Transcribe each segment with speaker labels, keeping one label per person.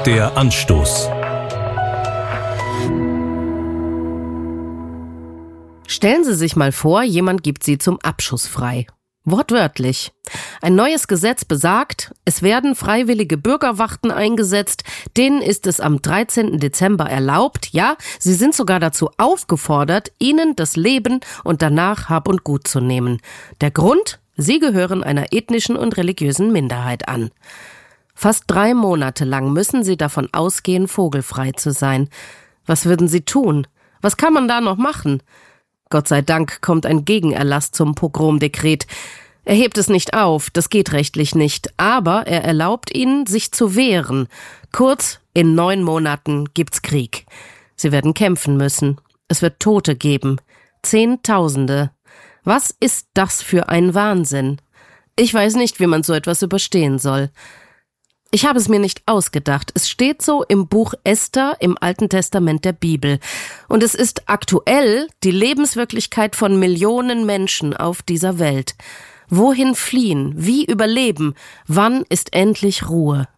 Speaker 1: Der Anstoß.
Speaker 2: Stellen Sie sich mal vor, jemand gibt Sie zum Abschuss frei. Wortwörtlich. Ein neues Gesetz besagt, es werden freiwillige Bürgerwachten eingesetzt, denen ist es am 13. Dezember erlaubt, ja, sie sind sogar dazu aufgefordert, ihnen das Leben und danach Hab und Gut zu nehmen. Der Grund? Sie gehören einer ethnischen und religiösen Minderheit an. Fast 3 Monate lang müssen sie davon ausgehen, vogelfrei zu sein. Was würden sie tun? Was kann man da noch machen? Gott sei Dank kommt ein Gegenerlass zum Pogromdekret. Er hebt es nicht auf, das geht rechtlich nicht, aber er erlaubt ihnen, sich zu wehren. Kurz, in 9 Monaten gibt's Krieg. Sie werden kämpfen müssen. Es wird Tote geben. Zehntausende. Was ist das für ein Wahnsinn? Ich weiß nicht, wie man so etwas überstehen soll. Ich habe es mir nicht ausgedacht. Es steht so im Buch Esther im Alten Testament der Bibel. Und es ist aktuell die Lebenswirklichkeit von Millionen Menschen auf dieser Welt. Wohin fliehen? Wie überleben? Wann ist endlich Ruhe?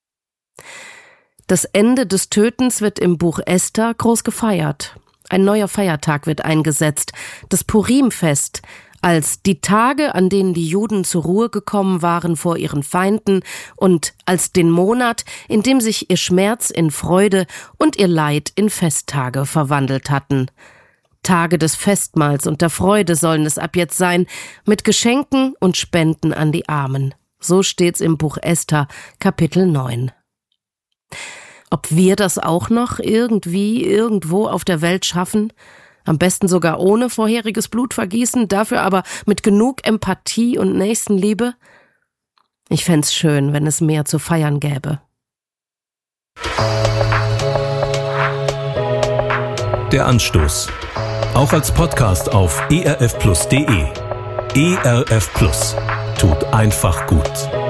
Speaker 2: Das Ende des Tötens wird im Buch Esther groß gefeiert. Ein neuer Feiertag wird eingesetzt, das Purimfest, als die Tage, an denen die Juden zur Ruhe gekommen waren vor ihren Feinden und als den Monat, in dem sich ihr Schmerz in Freude und ihr Leid in Festtage verwandelt hatten. Tage des Festmahls und der Freude sollen es ab jetzt sein, mit Geschenken und Spenden an die Armen. So steht's im Buch Esther, Kapitel 9. Ob wir das auch noch irgendwie, irgendwo auf der Welt schaffen? Am besten sogar ohne vorheriges Blutvergießen, dafür aber mit genug Empathie und Nächstenliebe? Ich fänd's schön, wenn es mehr zu feiern gäbe.
Speaker 1: Der Anstoß. Auch als Podcast auf erfplus.de. ERF Plus. Tut einfach gut.